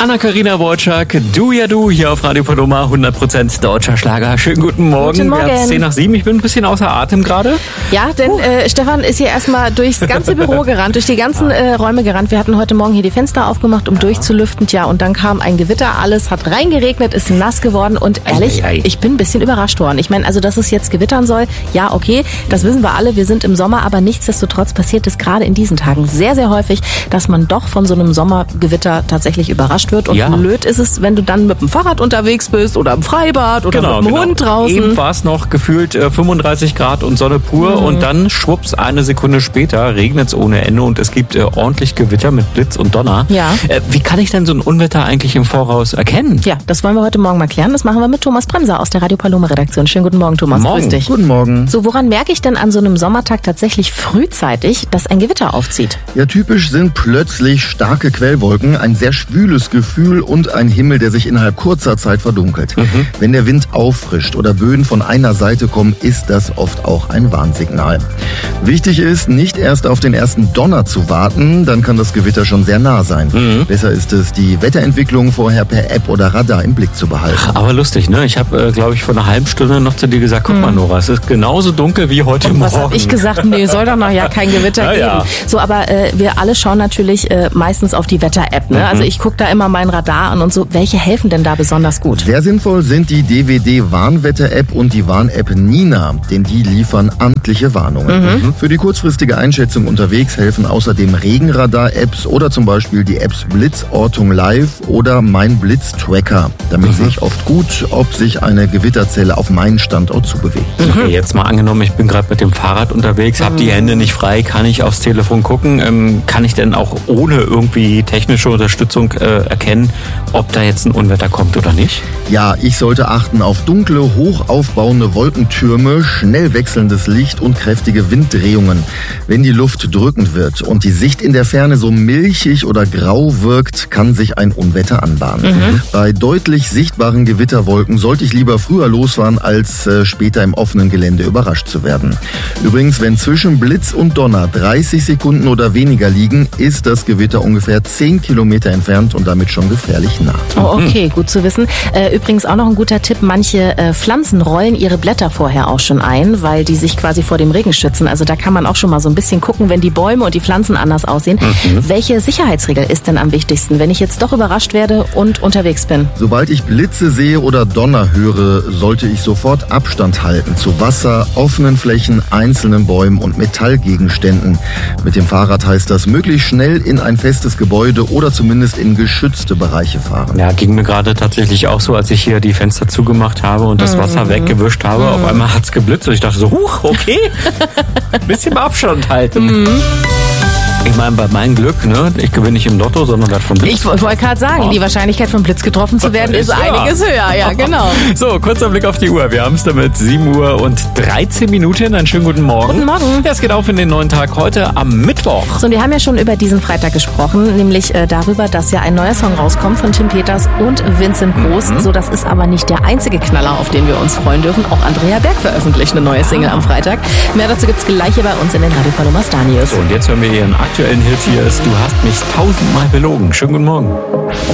Anna-Karina Wojcik, Du ja du, hier auf Radio Paloma, 100% deutscher Schlager. Schönen guten Morgen. Guten Morgen. Wir haben 6:10. Ich bin ein bisschen außer Atem gerade. Ja, denn Stefan ist hier erstmal durchs ganze Büro gerannt, durch die ganzen Räume gerannt. Wir hatten heute Morgen hier die Fenster aufgemacht, um durchzulüften. Tja, und dann kam ein Gewitter, alles hat reingeregnet, ist nass geworden und ehrlich, ich bin ein bisschen überrascht worden. Ich meine, also, dass es jetzt gewittern soll, ja, okay, das wissen wir alle, wir sind im Sommer, aber nichtsdestotrotz passiert es gerade in diesen Tagen sehr, sehr häufig, dass man doch von so einem Sommergewitter tatsächlich überrascht wird. Und blöd ist es, wenn du dann mit dem Fahrrad unterwegs bist oder im Freibad oder mit dem Hund draußen. Eben war es noch gefühlt 35 Grad und Sonne pur und dann schwupps, eine Sekunde später regnet es ohne Ende und es gibt ordentlich Gewitter mit Blitz und Donner. Ja. Wie kann ich denn so ein Unwetter eigentlich im Voraus erkennen? Ja, das wollen wir heute Morgen mal klären. Das machen wir mit Thomas Bremser aus der Radio Paloma Redaktion. Schönen guten Morgen, Thomas. Morgen. Grüß dich. Guten Morgen. So, woran merke ich denn an so einem Sommertag tatsächlich frühzeitig, dass ein Gewitter aufzieht? Ja, typisch sind plötzlich starke Quellwolken, ein sehr schwüles Gefühl und ein Himmel, der sich innerhalb kurzer Zeit verdunkelt. Wenn der Wind auffrischt oder Böen von einer Seite kommen, ist das oft auch ein Warnsignal. Wichtig ist, nicht erst auf den ersten Donner zu warten, dann kann das Gewitter schon sehr nah sein. Besser ist es, die Wetterentwicklung vorher per App oder Radar im Blick zu behalten. Aber lustig, ne? Ich habe, glaube ich, vor einer halben Stunde noch zu dir gesagt, guck mal, Nora, es ist genauso dunkel wie heute Morgen. Was habe ich gesagt? Nee, soll doch noch kein Gewitter geben. Ja. So, aber wir alle schauen natürlich meistens auf die Wetter-App. Ne? Also ich gucke da immer mein Radar an und so. Welche helfen denn da besonders gut? Sehr sinnvoll sind die DWD-Warnwetter-App und die Warn-App Nina, denn die liefern amtliche Warnungen. Für die kurzfristige Einschätzung unterwegs helfen außerdem Regenradar-Apps oder zum Beispiel die Apps Blitzortung Live oder Mein Blitz-Tracker. Damit sehe ich oft gut, ob sich eine Gewitterzelle auf meinen Standort zubewegt. Okay, jetzt mal angenommen, ich bin gerade mit dem Fahrrad unterwegs, habe die Hände nicht frei, kann ich aufs Telefon gucken? Kann ich denn auch ohne irgendwie technische Unterstützung erkennen, ob da jetzt ein Unwetter kommt oder nicht? Ja, ich sollte achten auf dunkle, hoch aufbauende Wolkentürme, schnell wechselndes Licht und kräftige Winddrehungen. Wenn die Luft drückend wird und die Sicht in der Ferne so milchig oder grau wirkt, kann sich ein Unwetter anbahnen. Bei deutlich sichtbaren Gewitterwolken sollte ich lieber früher losfahren, als später im offenen Gelände überrascht zu werden. Übrigens, wenn zwischen Blitz und Donner 30 Sekunden oder weniger liegen, ist das Gewitter ungefähr 10 Kilometer entfernt und damit schon gefährlich nah. Oh, okay, gut zu wissen. Übrigens auch noch ein guter Tipp, manche Pflanzen rollen ihre Blätter vorher auch schon ein, weil die sich quasi vor dem Regen schützen. Also da kann man auch schon mal so ein bisschen gucken, wenn die Bäume und die Pflanzen anders aussehen. Welche Sicherheitsregel ist denn am wichtigsten, wenn ich jetzt doch überrascht werde und unterwegs bin? Sobald ich Blitze sehe oder Donner höre, sollte ich sofort Abstand halten zu Wasser, offenen Flächen, einzelnen Bäumen und Metallgegenständen. Mit dem Fahrrad heißt das, möglichst schnell in ein festes Gebäude oder zumindest in geschützte Bereiche fahren. Ja, ging mir gerade tatsächlich auch so, als ich hier die Fenster zugemacht habe und das Wasser weggewischt habe. Auf einmal hat's geblitzt und ich dachte so, huch, okay, bisschen Abstand halten. Ich meine, bei meinem Glück, ne, ich gewinne nicht im Lotto, sondern werde vom Blitz. Ich wollte gerade sagen, die Wahrscheinlichkeit vom Blitz getroffen zu werden ist einiges höher. Ja, genau. So, kurzer Blick auf die Uhr. Wir haben es damit 7 Uhr und 13 Minuten. Einen schönen guten Morgen. Guten Morgen. Ja, es geht auf in den neuen Tag heute am Mittwoch. So, und wir haben ja schon über diesen Freitag gesprochen, nämlich darüber, dass ja ein neuer Song rauskommt von Tim Peters und Vincent Groß. So, das ist aber nicht der einzige Knaller, auf den wir uns freuen dürfen. Auch Andrea Berg veröffentlicht eine neue Single am Freitag. Mehr dazu gibt's gleich hier bei uns in den Radio Paloma Star News. Und jetzt hören wir ihren aktuellen Hit. Hier ist Du hast mich 1000-mal belogen. Schönen guten Morgen.